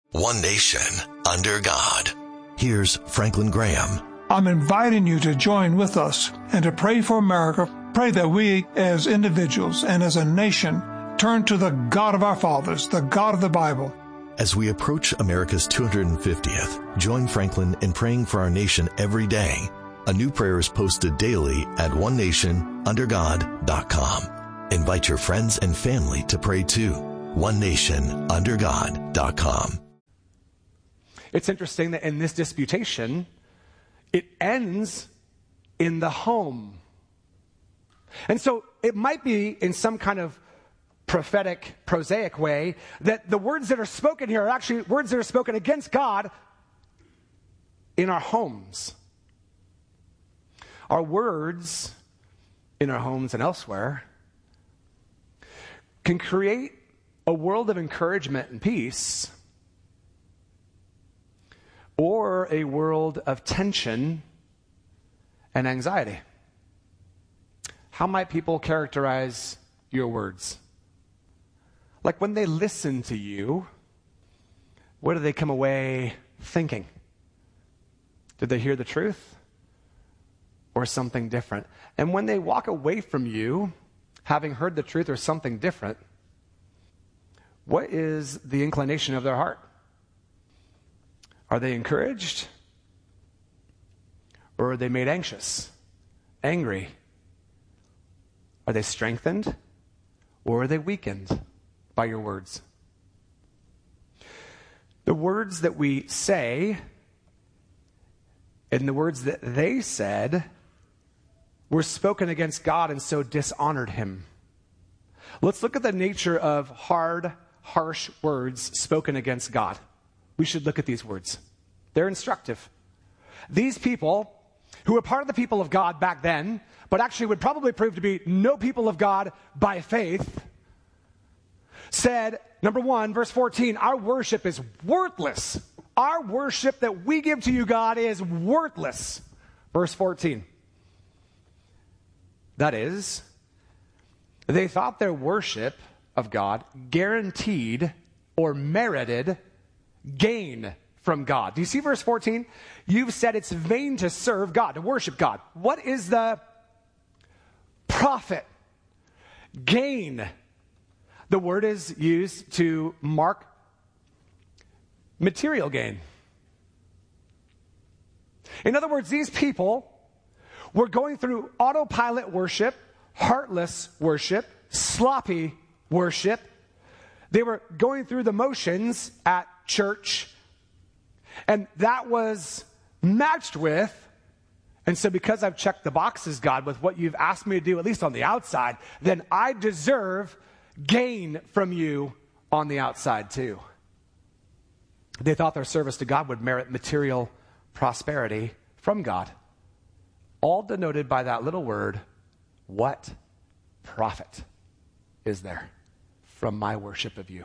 One nation, under God. Here's Franklin Graham. I'm inviting you to join with us and to pray for America. Pray that we, as individuals and as a nation, turn to the God of our fathers, the God of the Bible. As we approach America's 250th, join Franklin in praying for our nation every day. A new prayer is posted daily at onenationundergod.com. Invite your friends and family to pray too. onenationundergod.com. It's interesting that in this disputation, it ends in the home. And so it might be in some kind of prophetic, prosaic way that the words that are spoken here are actually words that are spoken against God in our homes. Our words in our homes and elsewhere can create a world of encouragement and peace, or a world of tension and anxiety. How might people characterize your words? Like when they listen to you, what do they come away thinking? Did they hear the truth or something different? And when they walk away from you, having heard the truth or something different, what is the inclination of their heart? Are they encouraged? Or are they made anxious, angry? Are they strengthened? Or are they weakened by your words? The words that we say and the words that they said were spoken against God and so dishonored him. Let's look at the nature of hard, harsh words spoken against God. We should look at these words. They're instructive. These people, who were part of the people of God back then, but actually would probably prove to be no people of God by faith, said, number 1, verse 14, our worship is worthless. Our worship that we give to you, God, is worthless. Verse 14. That is, they thought their worship of God guaranteed or merited gain from God. Do you see verse 14? You've said it's vain to serve God, to worship God. What is the profit? Gain. The word is used to mark material gain. In other words, these people were going through autopilot worship, heartless worship, sloppy worship. They were going through the motions at church, and that was matched with, and so because I've checked the boxes, God, with what you've asked me to do, at least on the outside, then I deserve gain from you on the outside too. They thought their service to God would merit material prosperity from God, all denoted by that little word, what profit is there from my worship of you?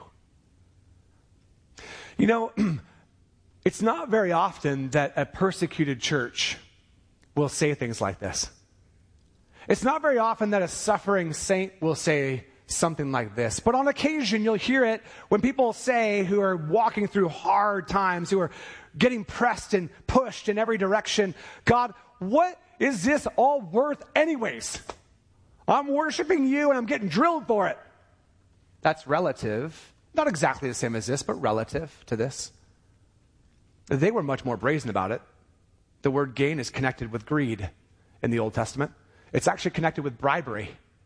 You know, it's not very often that a persecuted church will say things like this. It's not very often that a suffering saint will say something like this. But on occasion, you'll hear it when people say, who are walking through hard times, who are getting pressed and pushed in every direction, God, what is this all worth anyways? I'm worshiping you and I'm getting drilled for it. That's relative. Not exactly the same as this, but relative to this. They were much more brazen about it. The word gain is connected with greed in the Old Testament. It's actually connected with bribery.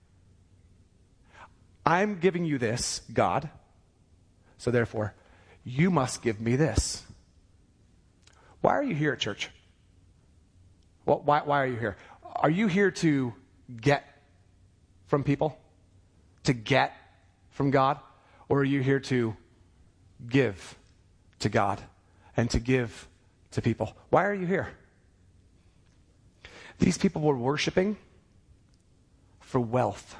I'm giving you this, God, so therefore, you must give me this. Why are you here at church? Well, why are you here? Are you here to get from people? To get from God? Or are you here to give to God and to give to people? Why are you here? These people were worshiping for wealth.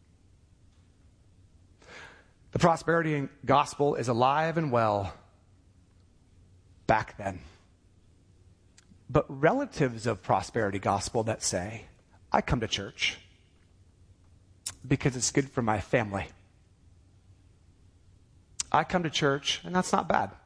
The prosperity gospel is alive and well back then. But relatives of prosperity gospel that say, I come to church because it's good for my family. I come to church, and that's not bad.